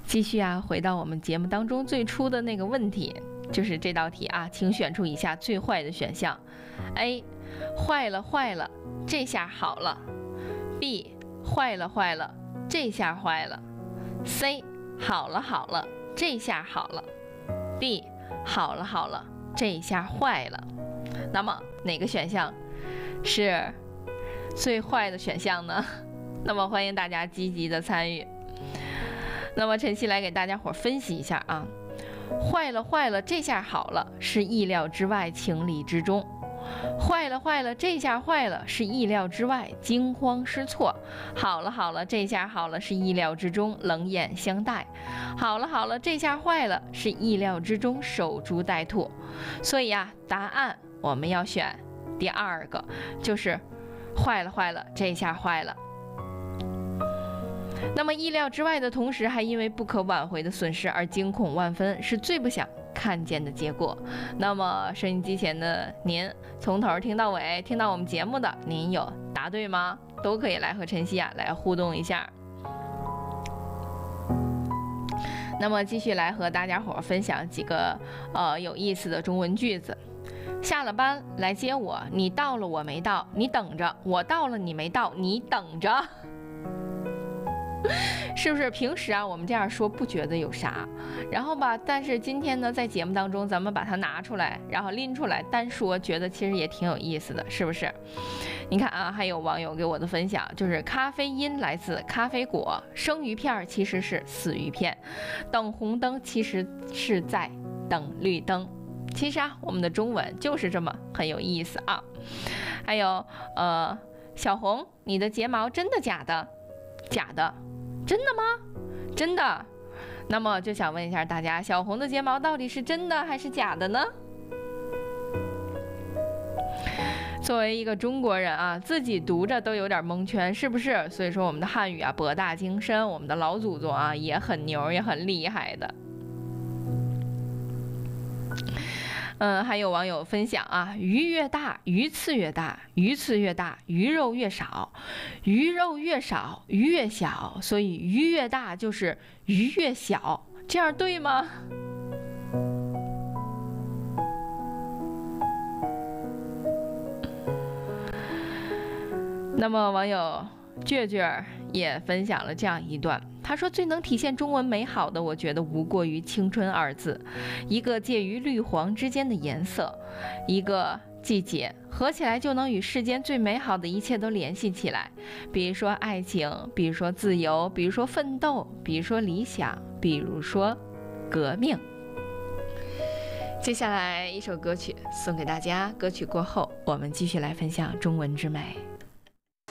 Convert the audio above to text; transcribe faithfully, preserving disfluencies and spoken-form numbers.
继续啊，回到我们节目当中最初的那个问题，就是这道题啊，请选出以下最坏的选项 ：A. 坏了坏了，这下好了 ；B. 坏了坏了，这下坏了 ；C. 好了好了，这下好了 ；D. 好了好了，这下坏了。那么哪个选项是最坏的选项呢？那么欢迎大家积极的参与。那么晨曦来给大家伙分析一下啊，坏了坏了，这下好了，是意料之外，情理之中；坏了坏了，这下坏了，是意料之外，惊慌失措；好了好了，这下好了，是意料之中，冷眼相待；好了好了，这下坏了，是意料之中，守株待兔。所以啊，答案我们要选第二个，就是坏了坏了，这下坏了。那么意料之外的同时，还因为不可挽回的损失而惊恐万分，是最不想看见的结果。那么收音机前的您，从头听到尾，听到我们节目的您有答对吗？都可以来和晨曦啊来互动一下。那么继续来和大家伙分享几个呃有意思的中文句子。下了班来接我，你到了我没到，你等着；我到了你没到，你等着。是不是平时啊我们这样说不觉得有啥，然后吧，但是今天呢在节目当中咱们把它拿出来，然后拎出来单说，觉得其实也挺有意思的，是不是？你看啊，还有网友给我的分享，就是咖啡因来自咖啡果，生鱼片其实是死鱼片，等红灯其实是在等绿灯。其实啊我们的中文就是这么很有意思啊。还有呃小红，你的睫毛真的假的？假的。真的吗？真的。那么就想问一下大家，小红的睫毛到底是真的还是假的呢？作为一个中国人啊，自己读着都有点蒙圈，是不是？所以说我们的汉语啊博大精深，我们的老祖宗啊也很牛，也很厉害的。嗯，还有网友分享啊，鱼越大，鱼刺越大，鱼刺越大，鱼肉越少，鱼肉越少，鱼越小，所以鱼越大就是鱼越小，这样对吗？那么网友倔倔也分享了这样一段，他说最能体现中文美好的，我觉得无过于青春二字，一个介于绿黄之间的颜色，一个季节，合起来就能与世间最美好的一切都联系起来，比如说爱情，比如说自由，比如说奋斗，比如说理想，比如说革命。接下来一首歌曲送给大家，歌曲过后我们继续来分享中文之美。